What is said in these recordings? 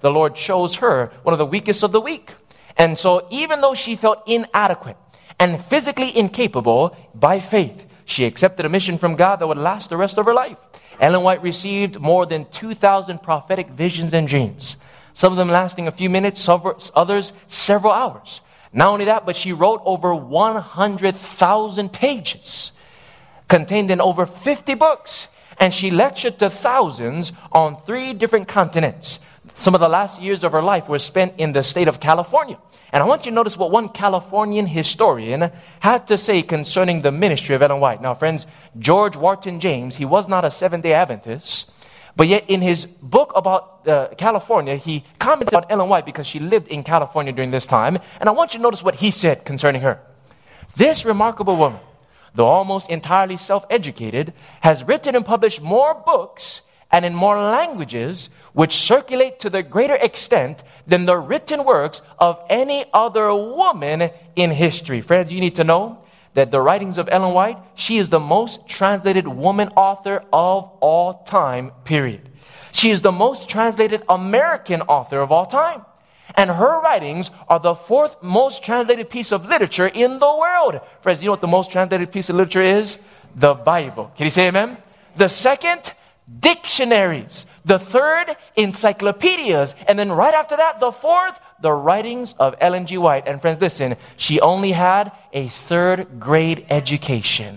the Lord chose her, one of the weakest of the weak. And so even though she felt inadequate and physically incapable, by faith, she accepted a mission from God that would last the rest of her life. Ellen White received more than 2,000 prophetic visions and dreams, some of them lasting a few minutes, others several hours. Not only that, but she wrote over 100,000 pages, contained in over 50 books, and she lectured to thousands on 3 different continents. Some of the last years of her life were spent in the state of California. And I want you to notice what one Californian historian had to say concerning the ministry of Ellen White. Now, friends, George Wharton James, he was not a Seventh-day Adventist, but yet in his book about California, he commented on Ellen White because she lived in California during this time. And I want you to notice what he said concerning her. This remarkable woman, though almost entirely self-educated, has written and published more books and in more languages which circulate to the greater extent than the written works of any other woman in history. Friends, you need to know that the writings of Ellen White, she is the most translated woman author of all time, period. She is the most translated American author of all time. And her writings are the 4th most translated piece of literature in the world. Friends, you know what the most translated piece of literature is? The Bible. Can you say amen? The 2nd, dictionaries. The 3rd, encyclopedias. And then right after that, the 4th, the writings of Ellen G. White. And friends, listen, she only had a 3rd grade education.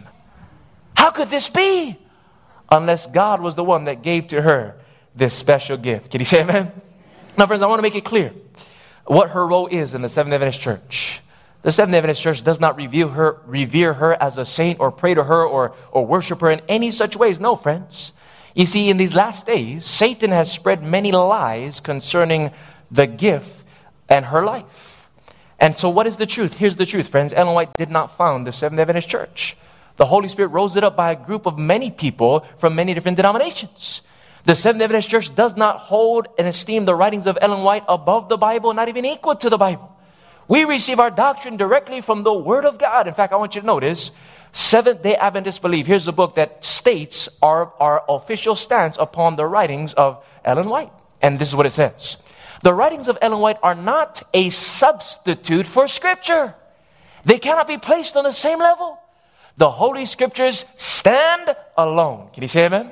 How could this be? Unless God was the one that gave to her this special gift. Can you say amen? Now, friends, I want to make it clear what her role is in the Seventh-day Adventist Church. The Seventh-day Adventist Church does not revere her as a saint or pray to her or worship her in any such ways. No, friends. You see, in these last days, Satan has spread many lies concerning the gift and her life. And so what is the truth? Here's the truth, friends. Ellen White did not found the Seventh-day Adventist Church. The Holy Spirit rose it up by a group of many people from many different denominations. The Seventh-day Adventist Church does not hold and esteem the writings of Ellen White above the Bible, not even equal to the Bible. We receive our doctrine directly from the Word of God. In fact, I want you to notice, Seventh-day Adventists believe, here's a book that states our official stance upon the writings of Ellen White. And this is what it says. The writings of Ellen White are not a substitute for Scripture. They cannot be placed on the same level. The Holy Scriptures stand alone. Can you say amen?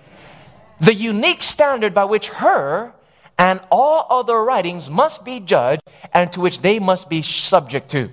The unique standard by which her and all other writings must be judged and to which they must be subject to.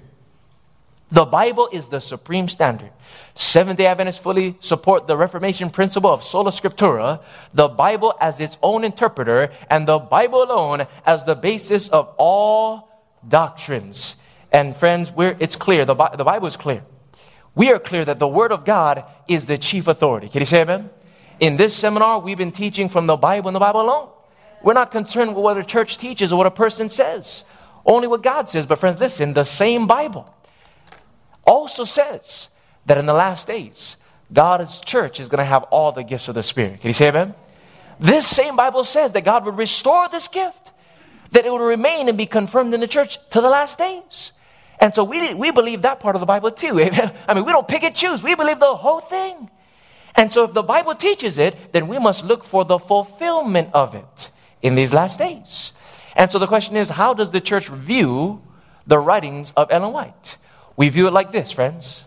The Bible is the supreme standard. Seventh-day Adventists fully support the Reformation principle of sola scriptura, the Bible as its own interpreter, and the Bible alone as the basis of all doctrines. And friends, it's clear. The Bible is clear. We are clear that the Word of God is the chief authority. Can you say amen? In this seminar, we've been teaching from the Bible and the Bible alone. We're not concerned with what a church teaches or what a person says. Only what God says. But friends, listen, the same Bible also says that in the last days, God's church is going to have all the gifts of the Spirit. Can you say amen? This same Bible says that God would restore this gift, that it would remain and be confirmed in the church to the last days. And so we believe that part of the Bible too. Amen? I mean, we don't pick and choose. We believe the whole thing. And so if the Bible teaches it, then we must look for the fulfillment of it in these last days. And so the question is, how does the church view the writings of Ellen White? We view it like this, friends.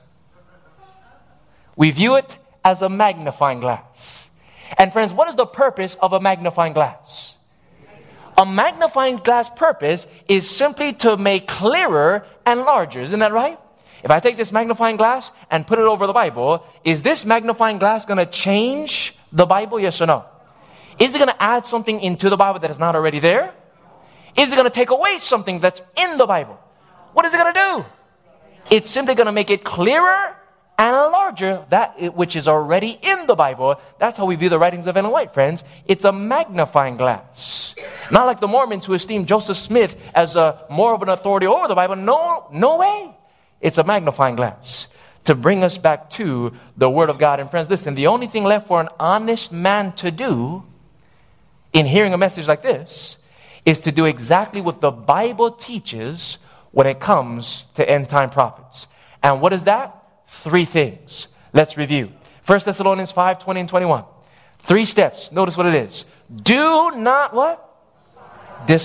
We view it as a magnifying glass. And friends, what is the purpose of a magnifying glass? A magnifying glass purpose is simply to make clearer and larger. Isn't that right? If I take this magnifying glass and put it over the Bible, is this magnifying glass going to change the Bible? Yes or no? Is it going to add something into the Bible that is not already there? Is it going to take away something that's in the Bible? What is it going to do? It's simply going to make it clearer and larger, that which is already in the Bible. That's how we view the writings of Ellen White, friends. It's a magnifying glass. Not like the Mormons who esteem Joseph Smith as more of an authority over the Bible. No way. It's a magnifying glass to bring us back to the Word of God. And friends, listen, the only thing left for an honest man to do in hearing a message like this is to do exactly what the Bible teaches when it comes to end-time prophets. And what is that? 3 things. Let's review. 1 Thessalonians 5:20 and 21. 3 steps. Notice what it is. Do not what?